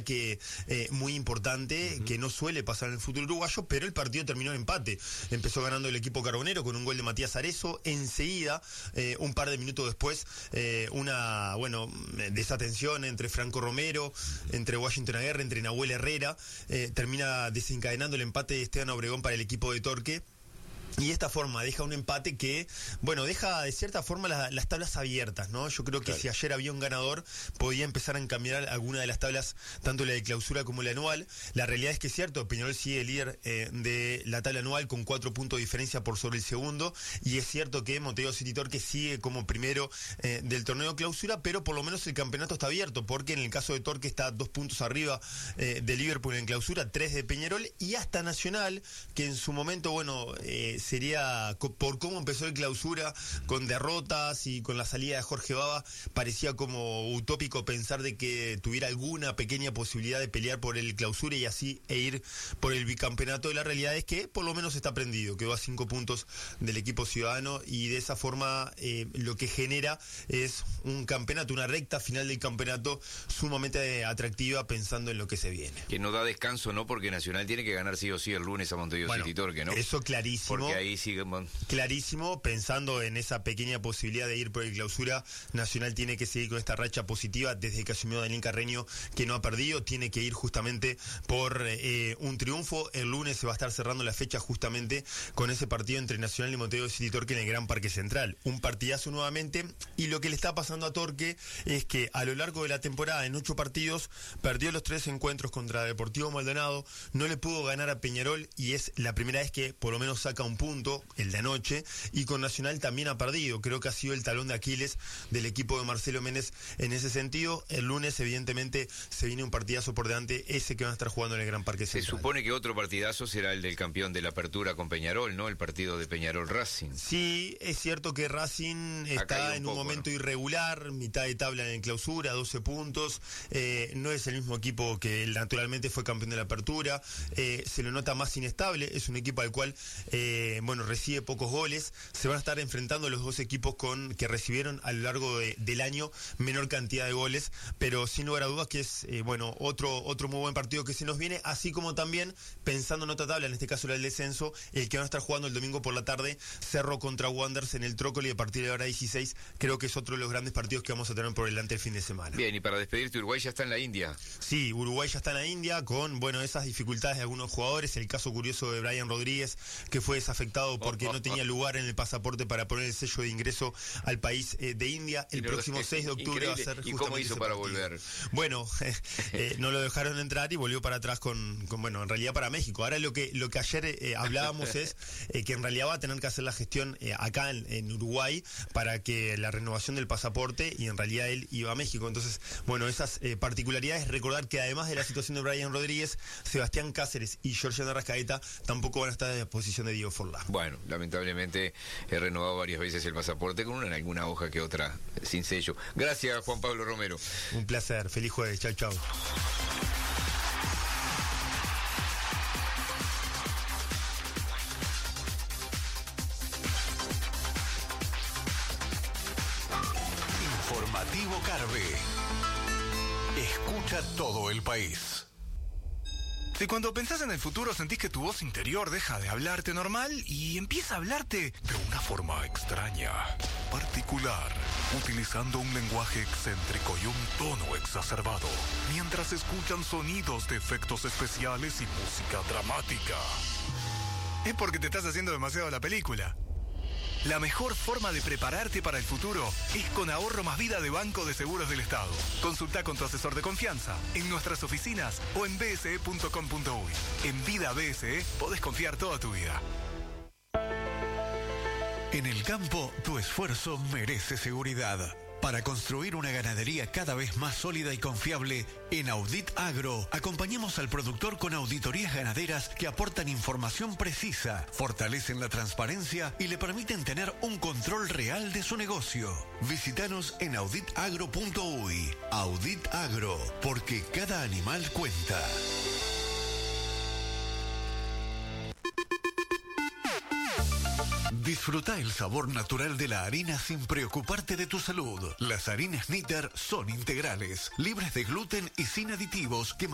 que muy importante, que no suele pasar en el fútbol uruguayo, pero el partido terminó en empate. Empezó ganando el equipo carbonero con un gol de Matías Arezo. Enseguida, un par de minutos después, una desatención entre Franco Romero, entre Washington Aguirre, entre Nahuel Herrera, termina desencadenando el empate de Esteban Obregón para el equipo de Torque. Y de esta forma deja un empate que, deja de cierta forma las tablas abiertas, ¿no? Yo creo que claro, si ayer había un ganador, podía empezar a encaminar alguna de las tablas, tanto la de clausura como la anual. La realidad es que es cierto, Peñarol sigue líder de la tabla anual con 4 puntos de diferencia por sobre el segundo, y es cierto que Montevideo City Torque sigue como primero del torneo clausura, pero por lo menos el campeonato está abierto, porque en el caso de Torque está 2 puntos arriba de Liverpool en clausura, 3 de Peñarol, y hasta Nacional, que en su momento, sería, por cómo empezó el clausura, con derrotas y con la salida de Jorge Baba, parecía como utópico pensar de que tuviera alguna pequeña posibilidad de pelear por el clausura y así ir por el bicampeonato. La realidad es que por lo menos está prendido, quedó a 5 puntos del equipo ciudadano, y de esa forma lo que genera es un campeonato, una recta final del campeonato sumamente atractiva, pensando en lo que se viene. Que no da descanso, ¿no? Porque Nacional tiene que ganar sí o sí el lunes a Montevideo City Torque, ¿no? Eso clarísimo. Ahí sigue clarísimo, pensando en esa pequeña posibilidad de ir por el clausura. Nacional tiene que seguir con esta racha positiva desde que asumió Daniel Carreño, que no ha perdido, tiene que ir justamente por un triunfo. El lunes se va a estar cerrando la fecha justamente con ese partido entre Nacional y Montevideo City Torque en el Gran Parque Central, un partidazo nuevamente. Y lo que le está pasando a Torque es que a lo largo de la temporada, en 8 partidos, perdió los 3 encuentros contra Deportivo Maldonado, no le pudo ganar a Peñarol, y es la primera vez que por lo menos saca un punto, el de anoche, y con Nacional también ha perdido. Creo que ha sido el talón de Aquiles del equipo de Marcelo Méndez en ese sentido. El lunes evidentemente se viene un partidazo por delante, ese que van a estar jugando en el Gran Parque Central. Se supone que otro partidazo será el del campeón de la Apertura con Peñarol, ¿no? El partido de Peñarol Racing. Sí, es cierto que Racing está en un momento irregular, mitad de tabla en clausura, 12 puntos, no es el mismo equipo que naturalmente fue campeón de la Apertura, se lo nota más inestable, es un equipo al cual recibe pocos goles. Se van a estar enfrentando los dos equipos que recibieron a lo largo del año menor cantidad de goles, pero sin lugar a dudas que es otro muy buen partido que se nos viene, así como también pensando en otra tabla, en este caso la del descenso, el que van a estar jugando el domingo por la tarde, Cerro contra Wanderers en el Trócoli a partir de la hora 16. Creo que es otro de los grandes partidos que vamos a tener por delante el fin de semana. Bien, y para despedirte, Uruguay ya está en la India. Sí, Uruguay ya está en la India con esas dificultades de algunos jugadores, el caso curioso de Brian Rodríguez, que fue desafectado porque no tenía lugar en el pasaporte para poner el sello de ingreso al país de India. El próximo 6 de octubre va a ser justamente. ¿Y cómo hizo para volver? No lo dejaron entrar y volvió para atrás en realidad para México. Ahora lo que ayer hablábamos es que en realidad va a tener que hacer la gestión acá en Uruguay para que la renovación del pasaporte, y en realidad él iba a México. Entonces, esas particularidades, recordar que además de la situación de Brian Rodríguez, Sebastián Cáceres y Georgiano Arrascaeta tampoco van a estar a disposición de Diego Forlán. Bueno, lamentablemente he renovado varias veces el pasaporte con alguna hoja que otra sin sello. Gracias, Juan Pablo Romero. Un placer, feliz jueves, chau, chau. Informativo Carve. Escucha todo el país. Si cuando pensás en el futuro sentís que tu voz interior deja de hablarte normal y empieza a hablarte de una forma extraña, particular, utilizando un lenguaje excéntrico y un tono exacerbado, mientras escuchan sonidos de efectos especiales y música dramática, es porque te estás haciendo demasiado la película. La mejor forma de prepararte para el futuro es con Ahorro Más Vida de Banco de Seguros del Estado. Consulta con tu asesor de confianza en nuestras oficinas o en bse.com.uy. En Vida BSE podés confiar toda tu vida. En el campo, tu esfuerzo merece seguridad. Para construir una ganadería cada vez más sólida y confiable, en Audit Agro acompañamos al productor con auditorías ganaderas que aportan información precisa, fortalecen la transparencia y le permiten tener un control real de su negocio. Visítanos en auditagro.uy. Audit Agro, porque cada animal cuenta. Disfruta el sabor natural de la harina sin preocuparte de tu salud. Las harinas Níter son integrales, libres de gluten y sin aditivos que